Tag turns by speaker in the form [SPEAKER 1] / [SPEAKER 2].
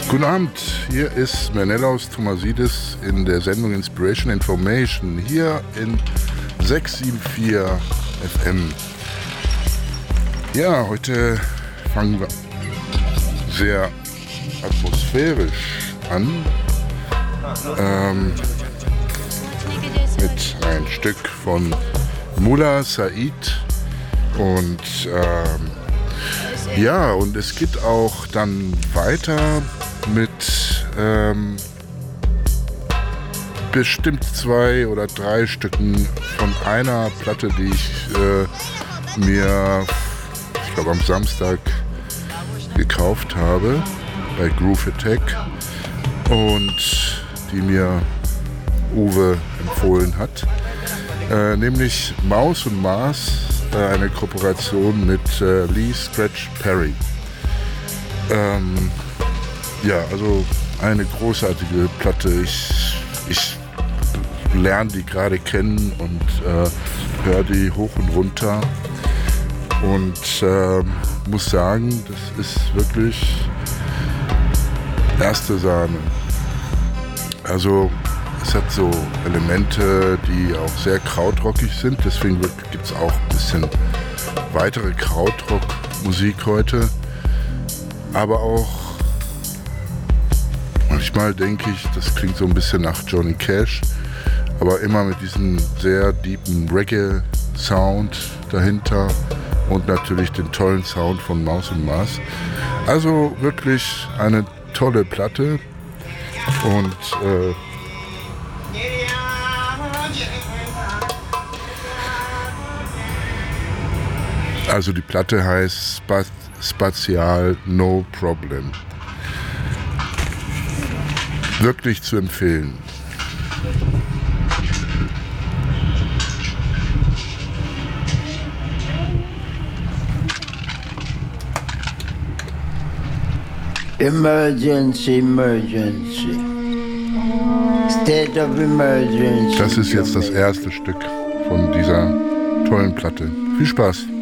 [SPEAKER 1] Guten Abend, hier ist Menelaos Thomasidis in der Sendung Inspiration Information hier in 674 FM. Ja, heute fangen wir sehr atmosphärisch an mit ein Stück von Mullah Said und ja, und es geht auch dann weiter mit bestimmt 2 oder 3 Stücken von einer Platte, die ich mir, ich glaube am Samstag gekauft habe bei Groove Attack und die mir Uwe empfohlen hat, nämlich Maus und Mars, eine Kooperation mit Lee Scratch Perry. Ja, also eine großartige Platte. Ich lerne die gerade kennen und höre die hoch und runter und muss sagen, das ist wirklich erste Sahne. Also es hat so Elemente, die auch sehr krautrockig sind, deswegen gibt es auch ein bisschen weitere Krautrock-Musik heute, aber auch manchmal denke ich, das klingt so ein bisschen nach Johnny Cash, aber immer mit diesem sehr deepen Reggae-Sound dahinter und natürlich den tollen Sound von Maus und Mars. Also wirklich eine tolle Platte und also die Platte heißt Spatial No Problem. Wirklich zu empfehlen.
[SPEAKER 2] Emergency, emergency. State of emergency.
[SPEAKER 1] Das ist jetzt das erste Stück von dieser tollen Platte. Viel Spaß.